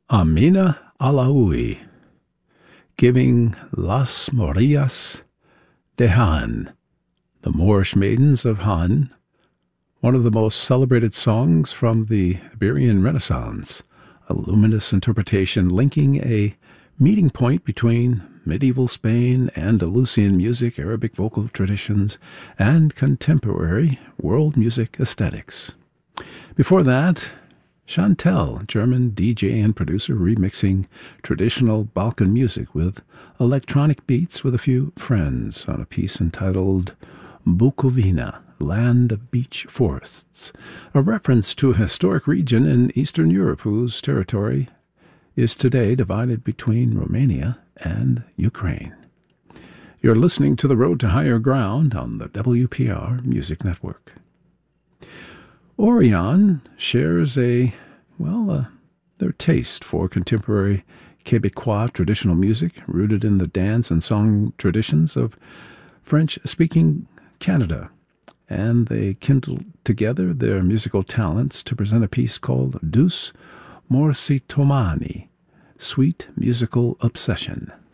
Amina Alaoui, giving Las Morillas de Han, the Moorish Maidens of Han, one of the most celebrated songs from the Iberian Renaissance, a luminous interpretation linking a meeting point between medieval Spain, Andalusian music, Arabic vocal traditions, and contemporary world music aesthetics. Before that, Chantel, German DJ and producer, remixing traditional Balkan music with electronic beats with a few friends on a piece entitled Bukovina, Land of Beech Forests, a reference to a historic region in Eastern Europe whose territory is today divided between Romania and Ukraine. You're listening to The Road to Higher Ground on the WPR Music Network. Orion shares their taste for contemporary Québécois traditional music rooted in the dance and song traditions of French-speaking Canada, and they kindled together their musical talents to present a piece called Douce Morsitomani, Sweet Musical Obsession.